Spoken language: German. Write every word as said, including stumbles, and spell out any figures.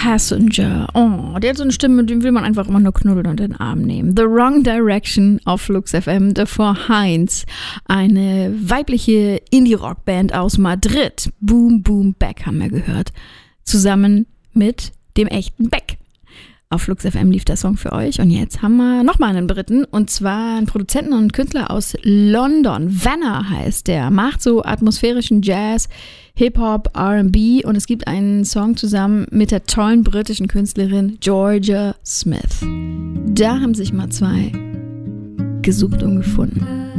Passenger. Oh, der hat so eine Stimme, den will man einfach immer nur knuddeln und in den Arm nehmen. The Wrong Direction auf Flux F M. Davor Heinz, eine weibliche Indie-Rock-Band aus Madrid. Boom Boom Beck haben wir gehört. Zusammen mit dem echten Beck. Auf Flux F M lief der Song für euch. Und jetzt haben wir nochmal einen Briten. Und zwar einen Produzenten und Künstler aus London. Vanna heißt der. Macht so atmosphärischen Jazz, Hip-Hop, R and B. Und es gibt einen Song zusammen mit der tollen britischen Künstlerin Georgia Smith. Da haben sich mal zwei gesucht und gefunden.